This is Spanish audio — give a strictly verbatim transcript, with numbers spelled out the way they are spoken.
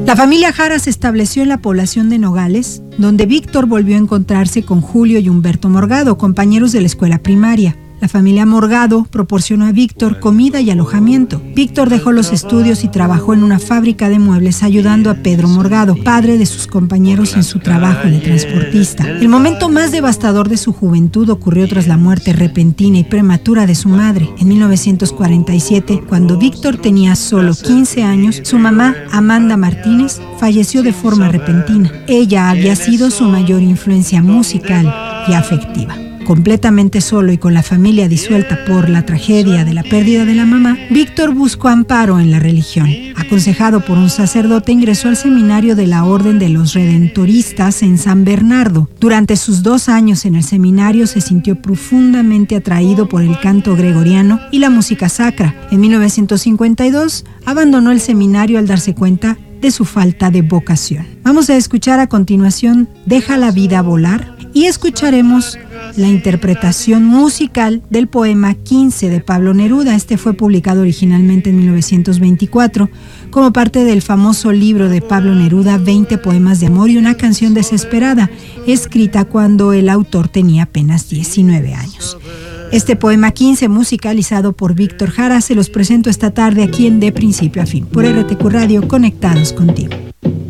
La familia Jara se estableció en la población de Nogales, donde Víctor volvió a encontrarse con Julio y Humberto Morgado, compañeros de la escuela primaria. La familia Morgado proporcionó a Víctor comida y alojamiento. Víctor dejó los estudios y trabajó en una fábrica de muebles ayudando a Pedro Morgado, padre de sus compañeros en su trabajo de transportista. El momento más devastador de su juventud ocurrió tras la muerte repentina y prematura de su madre. En mil novecientos cuarenta y siete, cuando Víctor tenía solo quince años, su mamá, Amanda Martínez, falleció de forma repentina. Ella había sido su mayor influencia musical y afectiva. Completamente solo y con la familia disuelta por la tragedia de la pérdida de la mamá, Víctor buscó amparo en la religión. Aconsejado por un sacerdote, ingresó al seminario de la Orden de los Redentoristas en San Bernardo. Durante sus dos años en el seminario se sintió profundamente atraído por el canto gregoriano y la música sacra. En mil novecientos cincuenta y dos abandonó el seminario al darse cuenta de su falta de vocación. Vamos a escuchar a continuación Deja la vida volar y escucharemos la interpretación musical del poema quince de Pablo Neruda. Este fue publicado originalmente en mil novecientos veinticuatro como parte del famoso libro de Pablo Neruda, veinte poemas de amor y una canción desesperada, escrita cuando el autor tenía apenas diecinueve años. Este poema quince, musicalizado por Víctor Jara, se los presento esta tarde aquí en De Principio a Fin, por R T Q Radio, conectados contigo.